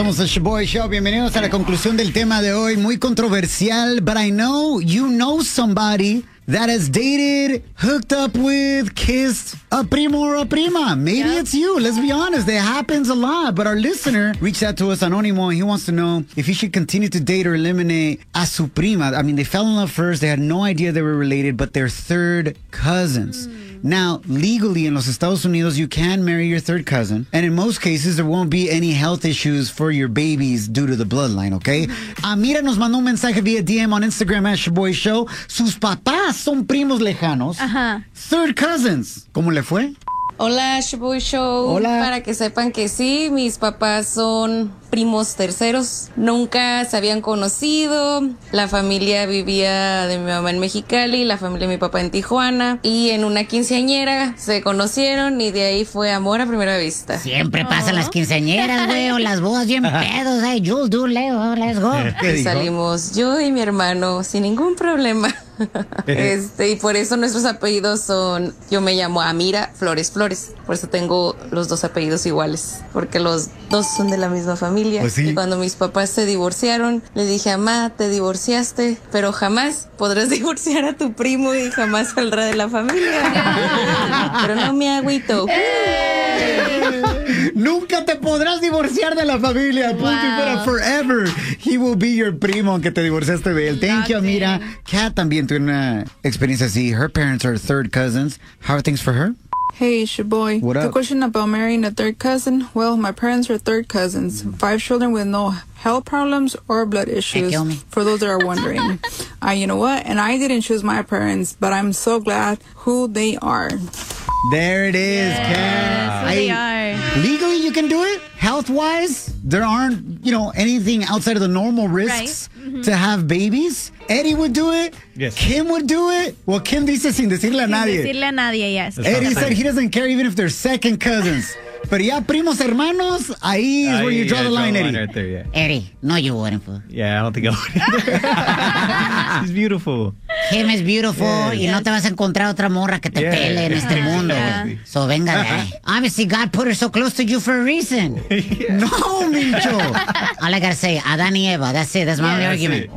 Somos el Shaboy Show. Bienvenidos a la conclusión del tema de hoy. Muy controversial, but I know you know somebody that has dated, hooked up with, kissed a primo or a prima. Maybe it's you. Let's be honest. It happens a lot. But our listener reached out to us, Anonimo, and he wants to know if he should continue to date or eliminate a su prima. I mean, they fell in love first. They had no idea they were related, but they're third cousins. Now, legally in los Estados Unidos, you can marry your third cousin. And in most cases, there won't be any health issues for your babies due to the bloodline, okay? Amira nos mandó un mensaje via DM on Instagram at Shaboy Show. Sus papás son primos lejanos. Ajá. Third cousins. ¿Cómo le fue? Hola, Shaboy Show. Hola. Para que sepan que sí, mis papás son primos terceros. Nunca se habían conocido. La familia vivía de mi mamá en Mexicali, la familia de mi papá en Tijuana. Y en una quinceañera se conocieron y de ahí fue amor a primera vista. Siempre pasan las quinceañeras, güey, o las bodas bien pedos. Hey, Jules, do, Leo, let's go. Y salimos yo y mi hermano sin ningún problema. Y por eso nuestros apellidos son, yo me llamo Amira Flores Flores, por eso tengo los dos apellidos iguales, porque los dos son de la misma familia. Pues sí. Y cuando mis papás se divorciaron, le dije, mamá, te divorciaste, pero jamás podrás divorciar a tu primo y jamás saldrá de la familia. Pero no me agüito. Nunca te podrás divorciar de la familia. Punto y fuera, forever. He will be your primo, aunque te divorciaste de él. Thank you, Amira. Kat también tuvo una experiencia así. Her parents are third cousins. How are things for her? Hey, Shaboy. What up? The question about marrying a third cousin. Well, my parents are third cousins. 5 children with no health problems or blood issues. kill me. For those that are wondering. You know what? And I didn't choose my parents, but I'm so glad who they are. There it is, Kat. They are. Legally, you can do it. Health-wise, there aren't, anything outside of the normal risks to have babies. Eddie would do it. Yes. Kim would do it. Well, Kim dice sin decirle a nadie. Decirle a nadie, yes. Eddie said he doesn't care even if they're second cousins. Pero ya primos hermanos, ahí is where you draw the line, Eddie. Right there, yeah. Eddie, no, you wouldn't, fool. Yeah, I don't think I would. She's beautiful. Kim is beautiful y no te vas a encontrar otra morra que te Yeah. pele en este mundo, Yeah. güey. So venga de ahí. Obviously, God put her so close to you for a reason. No, Micho. All I gotta say, Adán y Eva, that's it. That's my only argument.